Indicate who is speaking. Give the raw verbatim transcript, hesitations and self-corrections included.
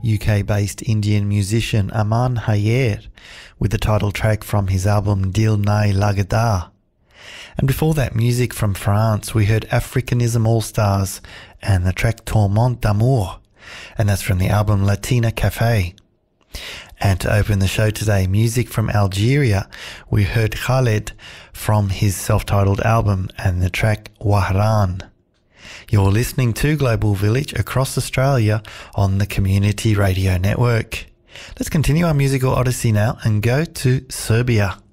Speaker 1: U K-based Indian musician Aman Hayer with the title track from his album Dil Nahi Lagda. And before that, music from France, we heard Africanism All-Stars and the track Tourment d'Amour, and that's from the album Latina Cafe. And to open the show today, music from Algeria, we heard Khaled from his self-titled album and the track Wahran. You're listening to Global Village across Australia on the Community Radio Network. Let's continue our musical odyssey now and go to Serbia.